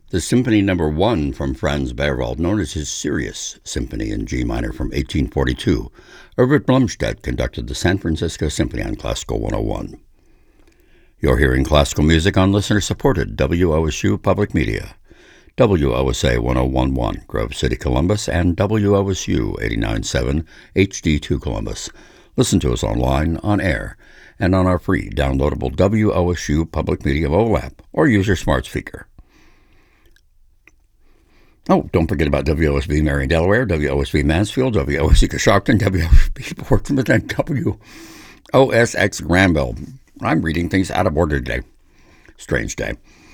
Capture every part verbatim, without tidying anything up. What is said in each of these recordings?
The Symphony Number One from Franz Berwald, known as his Sirius Symphony in G minor from eighteen forty-two. Herbert Blomstedt conducted the San Francisco Symphony on Classical one oh one. You're hearing classical music on listener-supported W O S U Public Media. W O S A one oh one point one, Grove City, Columbus, and W O S U eighty-nine point seven, H D two Columbus. Listen to us online, on air, and on our free downloadable W O S U Public Media mobile app, or use your smart speaker. Oh, don't forget about W O S B Marion, Delaware, W O S B Mansfield, W O S C Coshocton, W O S B Portsmouth, and W O S X Granville. I'm reading things out of order today. Strange day.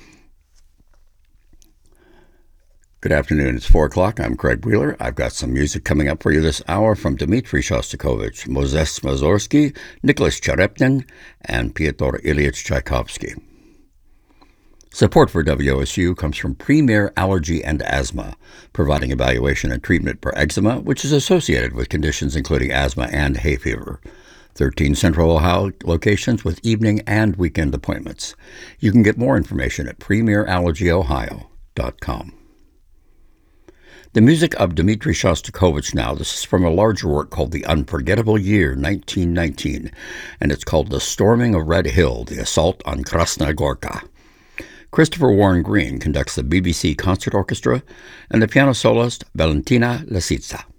Good afternoon. It's four o'clock. I'm Craig Wheeler. I've got some music coming up for you this hour from Dmitri Shostakovich, Moses Mussorgsky, Nicholas Cherepnin, and Pyotr Ilyich Tchaikovsky. Support for W O S U comes from Premier Allergy and Asthma, providing evaluation and treatment for eczema, which is associated with conditions including asthma and hay fever. thirteen Central Ohio locations with evening and weekend appointments. You can get more information at premier allergy ohio dot com. The music of Dmitri Shostakovich now. This is from a larger work called The Unforgettable Year, nineteen nineteen, and it's called The Storming of Red Hill, The Assault on Krasnaya Gorka. Christopher Warren Green conducts the B B C Concert Orchestra and the piano soloist Valentina Lisitsa.